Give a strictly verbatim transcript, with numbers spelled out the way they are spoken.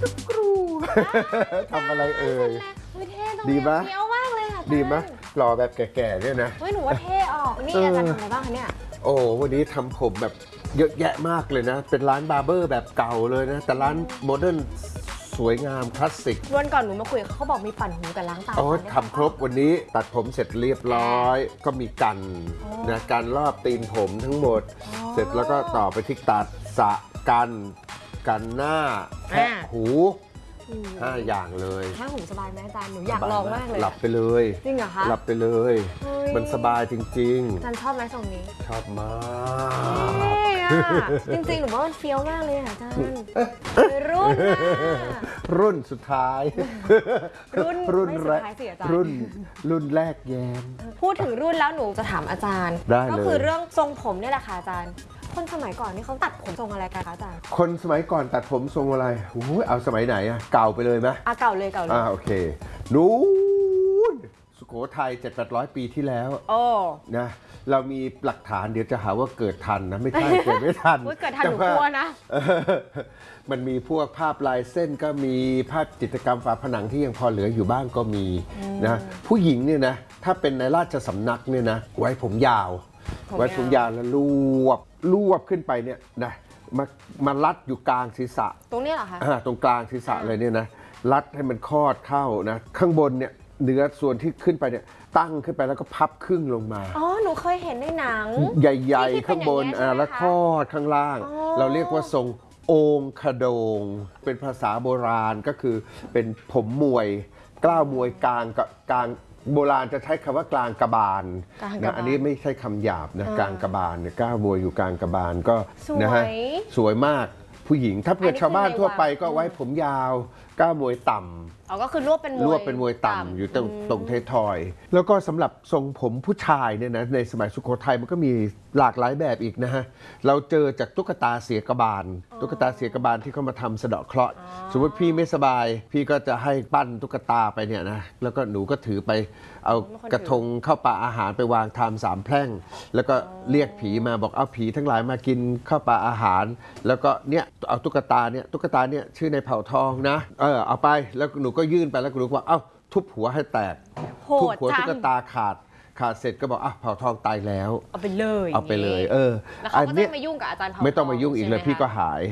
กรูทำอะไรเอ่ยดีไหมเฟี้ยวมากเลยอ่ะดีไหมหล่อแบบแก่ๆเนี่ยนะเฮ้ยหนูว่าเท่ออกนี่อาจารย์ทำอะไรบ้างคะเนี่ยโอ้วันนี้ทำผมแบบเยอะแยะมากเลยนะเป็นร้านบาร์เบอร์แบบเก่าเลยนะแต่ร้านโมเดิร์นสวยงามคลาสสิกวันก่อนหนูมาคุยเขาบอกมีปั่นหูกับล้างตาโอ้ทำครบวันนี้ตัดผมเสร็จเรียบร้อยก็มีกันนะการรอบตีนผมทั้งหมดเสร็จแล้วก็ต่อไปที่ตัดสระกันกันหน้าแคะหูห้าอย่างเลยถ้าหูสบายไหมอาจารย์หนูอยากลองมากเลยหลับไปเลยจริงเหรอคะหลับไปเลยมันสบายจริงๆอาจารย์ชอบไหมทรงนี้ชอบมากจริงๆหนูว่ามันเฟี้ยวมากเลยอาจารย์รุ่นรุ่นสุดท้ายรุ่นรุ่นแรกรุ่นรุ่นแรกแย้มพูดถึงรุ่นแล้วหนูจะถามอาจารย์ก็คือเรื่องทรงผมนี่แหละค่ะอาจารย์คนสมัยก่อนนี่เขาตัดผมทรงอะไรกันคะอาจารย์คนสมัยก่อนตัดผมทรงอะไรโอ้ยเอาสมัยไหนอะเก่าไปเลยไหมอ่ะเก่าเลยเก่าเลยอ่าโอเคนู้นสุโขทัยเจ็ดแปดร้อยปีที่แล้วโอ้นะเรามีหลักฐานเดี๋ยวจะหาว่าเกิดทันนะไม่ใช่เกิดไม่ทันเกิดทันหนูกลัวนะมันมีพวกภาพลายเส้นก็มีภาพจิตรกรรมฝาผนังที่ยังพอเหลืออยู่บ้างก็มีนะผู้หญิงเนี่ยนะถ้าเป็นในราชสำนักเนี่ยนะไว้ผมยาวไว้ผมยาวแล้วรวบรวบขึ้นไปเนี่ยนะมามารัดอยู่กลางศีรษะตรงนี้เหรอคะตรงกลางศีรษะเลยเนี่ยนะรัดให้มันคลอดเข้านะข้างบนเนี่ยเนื้อส่วนที่ขึ้นไปเนี่ยตั้งขึ้นไปแล้วก็พับครึ่งลงมาอ๋อหนูเคยเห็นในหนังใหญ่ๆข้างบนแล้วคลอดข้างล่างเราเรียกว่าทรงองคโดงเป็นภาษาโบราณก็คือเป็นผมมวยกล้าวมวยกลางกับกลางโบราณจะใช้คำว่ากลางกระบาลนะอันนี้ไม่ใช่คำหยาบนะกลางกระบาลเนี่ยกล้าวมวยอยู่กลางกระบาลก็นะฮะสวยมากผู้หญิงถ้าเพื่อชาวบ้านทั่วไปก็ไว้ผมยาวก้าวมวยต่ำอ๋อก็คือรวบเป็นมวยรวบเป็นมวยต่ำอยู่ตรงตรงเททอยแล้วก็สำหรับทรงผมผู้ชายเนี่ยนะในสมัยสุโขทัยมันก็มีหลากหลายแบบอีกนะฮะเราเจอจากตุ๊กตาเสียกบาลตุ๊กตาเสียกบาลที่เขามาทำสะเดาะเคราะห์สมมติพี่ไม่สบายพี่ก็จะให้ปั้นตุ๊กตาไปเนี่ยนะแล้วก็หนูก็ถือไปเอากระทงข้าวปลาอาหารไปวางทำสามแพร่งแล้วก็เรียกผีมาบอกเอาผีทั้งหลายมากินข้าวปลาอาหารแล้วก็เนี่ยเอาตุ๊กตาเนี่ยตุ๊กตาเนี่ยชื่อในเผ่าทองนะเออเอาไปแล้วหนูก็ยื่นไปแล้วหนูก็ว่าเอ้าทุบหัวให้แตกทุบหัวตุ๊กตาขาดขาดเสร็จก็บอกอ่ะเผ่าทองตายแล้วเอาไปเลยเอาไปเลยเออแล้วเขาก็ไม่มายุ่งกับอาจารย์เผ่าทองไม่ต้องมายุ่งอีกเลยพี่ก็หาย